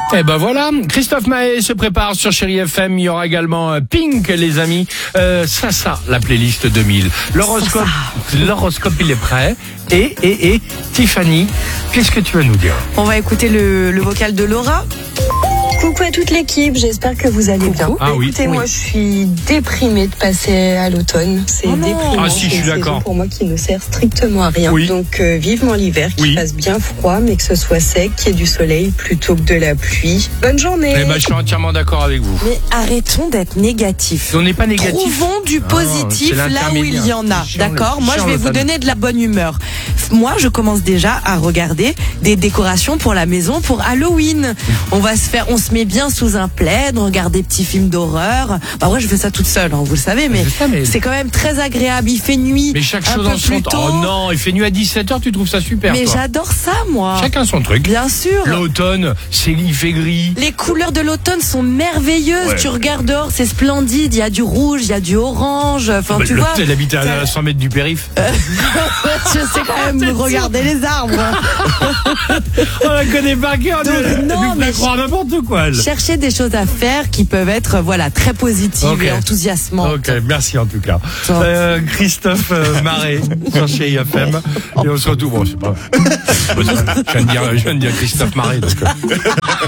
Et ben voilà, Christophe Maé se prépare sur Chéri FM. Il y aura également Pink, les amis. Ça, la playlist 2000. L'horoscope, il est prêt. Et Tiffany, qu'est-ce que tu vas nous dire? On va écouter le vocal de Laura. Coucou à toute l'équipe, j'espère que vous allez bien. Ah oui. Écoutez, moi je suis déprimée de passer à l'automne. C'est déprimant. Ah si, je suis d'accord. Pour moi qui ne sert strictement à rien. Oui. Donc vivement l'hiver, qu'il fasse bien froid, mais que ce soit sec, qu'il y ait du soleil plutôt que de la pluie. Bonne journée. Eh ben, je suis entièrement d'accord avec vous. Mais arrêtons d'être négatifs. On n'est pas négatif. Trouvons du positif c'est là où il y en a. C'est chiant, D'accord? le- Moi, je vais chiant, vous le donner de la bonne humeur. Moi, je commence déjà à regarder des décorations pour la maison pour Halloween. On se met bien sous un plaid, on regarde des petits films d'horreur. Après, je fais ça toute seule, hein, vous le savez, mais c'est quand même très agréable. Il fait nuit. Mais chaque un chose peu en son plus temps. tôt. Oh non, il fait nuit à 17h, tu trouves ça super, Mais toi. j'adore ça, moi. Chacun son truc. Bien sûr. L'automne, il fait gris. Les couleurs de l'automne sont merveilleuses. Ouais. Tu regardes dehors, c'est splendide. Il y a du rouge, il y a du orange. Enfin, tu vois. Elle habite à 100 mètres du périph'. Je sais quand même regarder les arbres. On la connaît par cœur. Donc, Elle non, nous fait mais croire n'importe quoi, elle. Chercher des choses à faire qui peuvent être très positives Ok. et enthousiasmantes. Ok, merci en tout cas. Top. Christophe Maé sur Chéri FM. Et on se retrouve. Bon, c'est pas. Je viens de dire Christophe Maé. Donc...